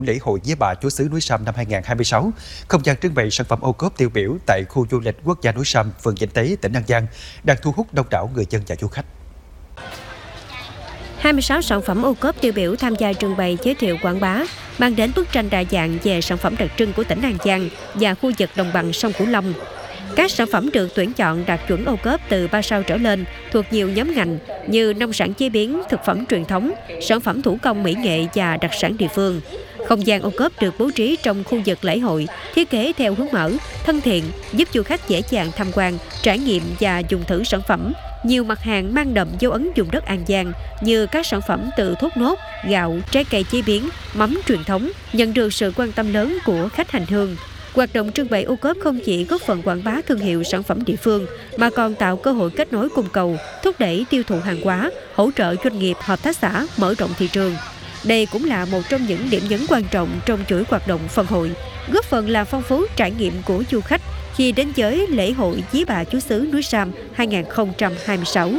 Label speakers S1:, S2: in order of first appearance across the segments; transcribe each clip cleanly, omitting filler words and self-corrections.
S1: Lễ hội Vía Bà Chúa xứ núi Sam năm 2026, không gian trưng bày sản phẩm ô cốp tiêu biểu tại khu du lịch quốc gia núi Sam, phường Vĩnh Tế, tỉnh An Giang đang thu hút đông đảo người dân và du khách.
S2: 26 sản phẩm ô cốp tiêu biểu tham gia trưng bày giới thiệu quảng bá, mang đến bức tranh đa dạng về sản phẩm đặc trưng của tỉnh An Giang và khu vực đồng bằng sông Cửu Long. Các sản phẩm được tuyển chọn đạt chuẩn ô cốp từ 3 sao trở lên thuộc nhiều nhóm ngành như nông sản chế biến, thực phẩm truyền thống, sản phẩm thủ công mỹ nghệ và đặc sản địa phương. Không gian ô cốp được bố trí trong khu vực lễ hội, thiết kế theo hướng mở, thân thiện, giúp du khách dễ dàng tham quan, trải nghiệm và dùng thử sản phẩm. Nhiều mặt hàng mang đậm dấu ấn vùng đất An Giang như các sản phẩm từ thốt nốt, gạo, trái cây chế biến, mắm truyền thống nhận được sự quan tâm lớn của khách hành hương. Hoạt động trưng bày ô cốp không chỉ góp phần quảng bá thương hiệu sản phẩm địa phương mà còn tạo cơ hội kết nối cung cầu, thúc đẩy tiêu thụ hàng hóa, hỗ trợ doanh nghiệp hợp tác xã mở rộng thị trường. Đây cũng là một trong những điểm nhấn quan trọng trong chuỗi hoạt động phần hội, góp phần làm phong phú trải nghiệm của du khách khi đến với lễ hội Vía Bà Chúa xứ núi Sam 2026.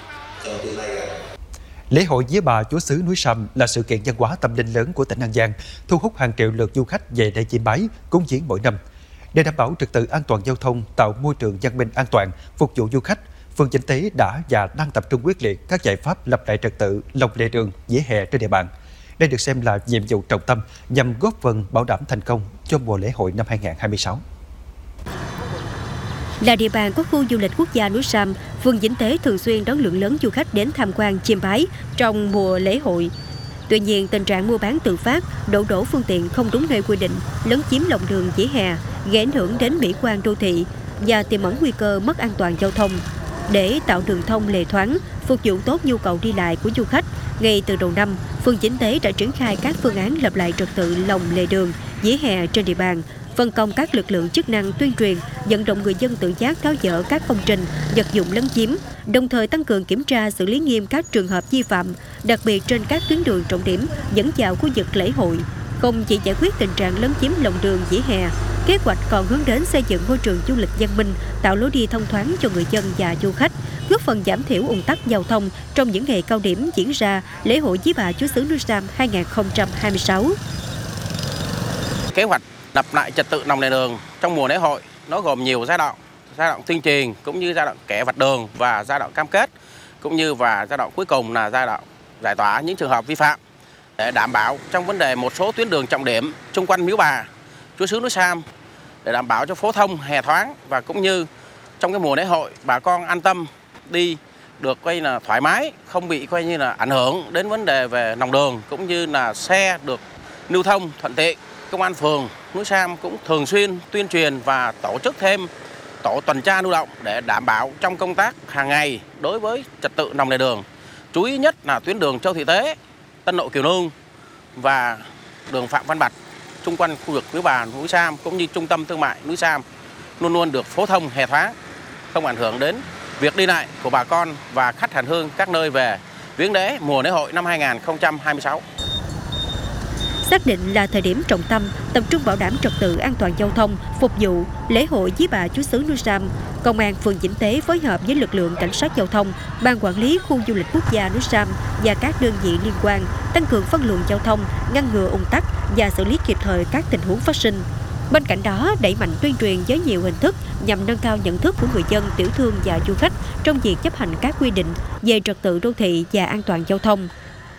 S1: Lễ hội Vía Bà Chúa xứ núi Sam là sự kiện văn hóa tâm linh lớn của tỉnh An Giang, thu hút hàng triệu lượt du khách về đây chiêm bái, cúng viếng mỗi năm. Để đảm bảo trật tự an toàn giao thông, tạo môi trường văn minh an toàn, phục vụ du khách, phường Vĩnh Tế đã và đang tập trung quyết liệt các giải pháp lập lại trật tự lòng lề đường, vỉa hè trên địa bàn. Đây được xem là nhiệm vụ trọng tâm nhằm góp phần bảo đảm thành công cho mùa lễ hội năm 2026.
S2: Là địa bàn có khu du lịch quốc gia núi Sam, phường Vĩnh Tế thường xuyên đón lượng lớn du khách đến tham quan chiêm bái trong mùa lễ hội. Tuy nhiên, tình trạng mua bán tự phát, đổ phương tiện không đúng nơi quy định, lấn chiếm lòng đường vỉa hè, gây ảnh hưởng đến mỹ quan đô thị và tiềm ẩn nguy cơ mất an toàn giao thông. Để tạo đường thông lề thoáng, phục vụ tốt nhu cầu đi lại của du khách, ngay từ đầu năm, phường Vĩnh Tế đã triển khai các phương án lập lại trật tự lòng lề đường, vỉa hè trên địa bàn, phân công các lực lượng chức năng tuyên truyền, vận động người dân tự giác tháo dỡ các công trình, vật dụng lấn chiếm, đồng thời tăng cường kiểm tra xử lý nghiêm các trường hợp vi phạm, đặc biệt trên các tuyến đường trọng điểm dẫn vào khu vực lễ hội. Không chỉ giải quyết tình trạng lấn chiếm lòng đường vỉa hè, kế hoạch còn hướng đến xây dựng môi trường du lịch văn minh, tạo lối đi thông thoáng cho người dân và du khách, góp phần giảm thiểu ùn tắc giao thông trong những ngày cao điểm diễn ra lễ hội Vía Bà Chúa xứ núi Sam 2026.
S3: Kế hoạch lập lại trật tự lòng lề đường trong mùa lễ hội nó gồm nhiều giai đoạn tuyên truyền cũng như giai đoạn kẻ vạch đường và giai đoạn cam kết, cũng như và giai đoạn cuối cùng là giai đoạn giải tỏa những trường hợp vi phạm để đảm bảo trong vấn đề một số tuyến đường trọng điểm xung quanh miếu bà Chúa xứ núi Sam để đảm bảo cho phố thông hè thoáng, và cũng như trong cái mùa lễ hội bà con an tâm đi được thoải mái, không bị ảnh hưởng đến vấn đề về lòng đường cũng như là xe được lưu thông thuận tiện. Công an phường núi Sam cũng thường xuyên tuyên truyền và tổ chức thêm tổ tuần tra lưu động để đảm bảo trong công tác hàng ngày đối với trật tự lòng lề đường. Chú ý nhất là tuyến đường Châu Thị Tế, Tân Lộ Kiều Nương và đường Phạm Văn Bạch xung quanh khu vực miếu bà núi Sam cũng như trung tâm thương mại núi Sam luôn luôn được phố thông hè thoáng, không ảnh hưởng đến việc đi lại của bà con và khách hành hương các nơi về viếng lễ mùa lễ hội năm 2026.
S2: Xác định là thời điểm trọng tâm, tập trung bảo đảm trật tự an toàn giao thông, phục vụ lễ hội Vía Bà Chúa xứ núi Sam, Công an phường Vĩnh Tế phối hợp với lực lượng cảnh sát giao thông, ban quản lý khu du lịch quốc gia núi Sam và các đơn vị liên quan tăng cường phân luồng giao thông, ngăn ngừa ùn tắc và xử lý kịp thời các tình huống phát sinh. Bên cạnh đó, đẩy mạnh tuyên truyền với nhiều hình thức nhằm nâng cao nhận thức của người dân, tiểu thương và du khách trong việc chấp hành các quy định về trật tự đô thị và an toàn giao thông.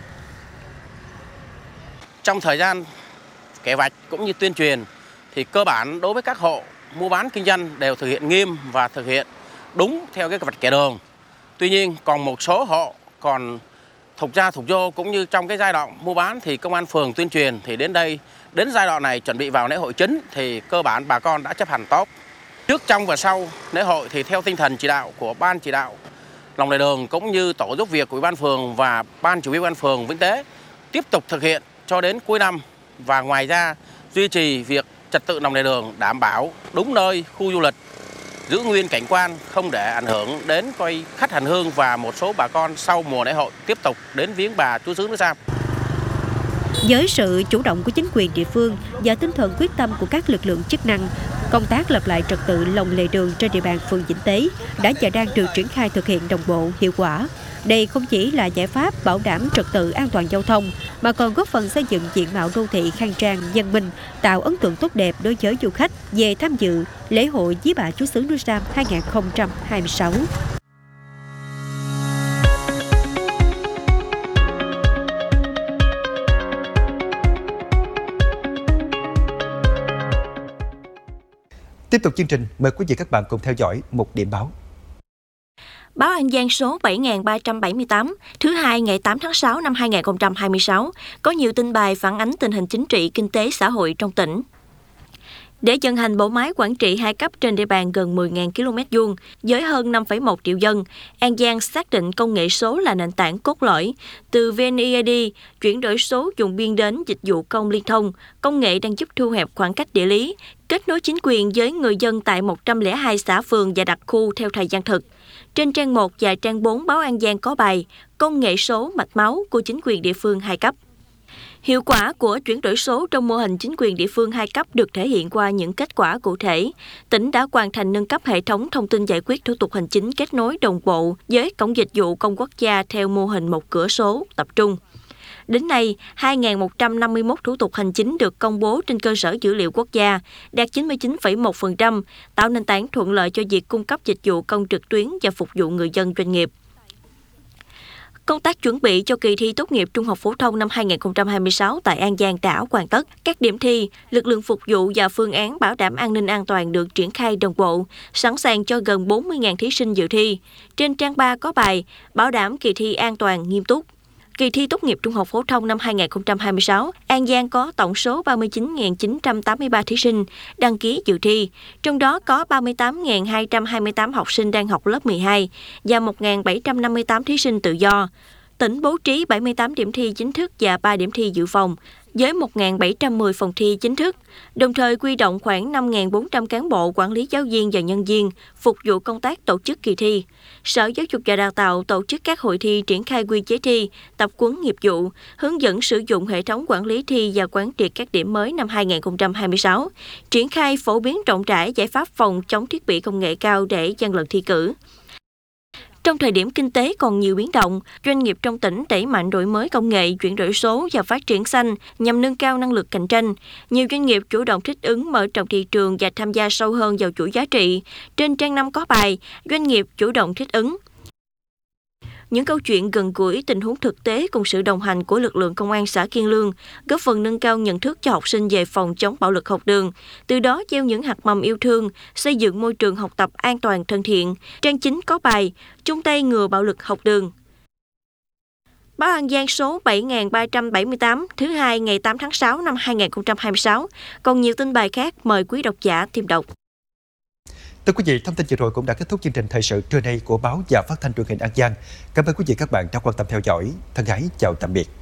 S3: Trong thời gian kẻ vạch cũng như tuyên truyền thì cơ bản đối với các hộ mua bán kinh doanh đều thực hiện nghiêm và thực hiện đúng theo cái vạch kẻ đường. Tuy nhiên còn một số hộ còn thục ra thục vô, cũng như trong cái giai đoạn mua bán thì công an phường tuyên truyền thì đến giai đoạn này chuẩn bị vào lễ hội chính thì cơ bản bà con đã chấp hành tốt. Trước, trong và sau lễ hội thì theo tinh thần chỉ đạo của ban chỉ đạo lòng lề đường cũng như tổ giúp việc của Ủy ban phường và ban chỉ huy Ủy ban phường Vĩnh Tế tiếp tục thực hiện cho đến cuối năm, và ngoài ra duy trì việc trật tự lòng lề đường đảm bảo đúng nơi khu du lịch, giữ nguyên cảnh quan không để ảnh hưởng đến khách hành hương và một số bà con sau mùa lễ hội tiếp tục đến viếng bà Chúa xứ núi Sam.
S2: Với sự chủ động của chính quyền địa phương và tinh thần quyết tâm của các lực lượng chức năng, công tác lập lại trật tự lòng lề đường trên địa bàn phường Vĩnh Tế đã và đang được triển khai thực hiện đồng bộ, hiệu quả. Đây không chỉ là giải pháp bảo đảm trật tự an toàn giao thông, mà còn góp phần xây dựng diện mạo đô thị khang trang, văn minh, tạo ấn tượng tốt đẹp đối với du khách về tham dự lễ hội Vía Bà Chúa xứ núi Sam 2026.
S1: Tiếp tục chương trình, mời quý vị các bạn cùng theo dõi một điểm báo.
S4: Báo An Giang số 7378, thứ Hai ngày 8 tháng 6 năm 2026, có nhiều tin bài phản ánh tình hình chính trị, kinh tế, xã hội trong tỉnh. Để vận hành bộ máy quản trị 2 cấp trên địa bàn gần 10.000 km2 với hơn 5,1 triệu dân, An Giang xác định công nghệ số là nền tảng cốt lõi. Từ VNeID, chuyển đổi số dùng biên đến dịch vụ công liên thông, công nghệ đang giúp thu hẹp khoảng cách địa lý, kết nối chính quyền với người dân tại 102 xã phường và đặc khu theo thời gian thực. Trên trang 1 và trang 4 báo An Giang có bài Công nghệ số mạch máu của chính quyền địa phương 2 cấp. Hiệu quả của chuyển đổi số trong mô hình chính quyền địa phương 2 cấp được thể hiện qua những kết quả cụ thể. Tỉnh đã hoàn thành nâng cấp hệ thống thông tin giải quyết thủ tục hành chính kết nối đồng bộ với Cổng Dịch vụ Công Quốc gia theo mô hình một cửa số tập trung. Đến nay, 2.151 thủ tục hành chính được công bố trên cơ sở dữ liệu quốc gia, đạt 99,1%, tạo nền tảng thuận lợi cho việc cung cấp dịch vụ công trực tuyến và phục vụ người dân doanh nghiệp. Công tác chuẩn bị cho kỳ thi tốt nghiệp trung học phổ thông năm 2026 tại An Giang đã hoàn tất. Các điểm thi, lực lượng phục vụ và phương án bảo đảm an ninh an toàn được triển khai đồng bộ, sẵn sàng cho gần 40.000 thí sinh dự thi. Trên trang 3 có bài Bảo đảm kỳ thi an toàn, nghiêm túc. Kỳ thi tốt nghiệp trung học phổ thông năm 2026, An Giang có tổng số 39.983 thí sinh đăng ký dự thi, trong đó có 38.228 học sinh đang học lớp 12 và 1.758 thí sinh tự do. Tỉnh bố trí 78 điểm thi chính thức và 3 điểm thi dự phòng, với 1.710 phòng thi chính thức, đồng thời huy động khoảng 5.400 cán bộ, quản lý giáo viên và nhân viên phục vụ công tác tổ chức kỳ thi. Sở Giáo dục và Đào tạo tổ chức các hội thi triển khai quy chế thi, tập huấn nghiệp vụ, hướng dẫn sử dụng hệ thống quản lý thi và quán triệt các điểm mới năm 2026, triển khai phổ biến rộng rãi giải pháp phòng chống thiết bị công nghệ cao để gian lận thi cử. Trong thời điểm kinh tế còn nhiều biến động, doanh nghiệp trong tỉnh đẩy mạnh đổi mới công nghệ, chuyển đổi số và phát triển xanh nhằm nâng cao năng lực cạnh tranh. Nhiều doanh nghiệp chủ động thích ứng, mở rộng thị trường và tham gia sâu hơn vào chuỗi giá trị. Trên trang 5 có bài Doanh nghiệp chủ động thích ứng. Những câu chuyện gần gũi, tình huống thực tế cùng sự đồng hành của lực lượng công an xã Kiên Lương góp phần nâng cao nhận thức cho học sinh về phòng chống bạo lực học đường, từ đó gieo những hạt mầm yêu thương, xây dựng môi trường học tập an toàn thân thiện. Trang 9 có bài Chung tay ngừa bạo lực học đường. Báo An Giang số 7378, thứ Hai ngày 8 tháng 6 năm 2026. Còn nhiều tin bài khác, mời quý độc giả tìm đọc.
S1: Thưa quý vị, thông tin vừa rồi cũng đã kết thúc chương trình thời sự trưa nay của báo và phát thanh truyền hình An Giang. Cảm ơn quý vị các bạn đã quan tâm theo dõi. Thân ái chào tạm biệt.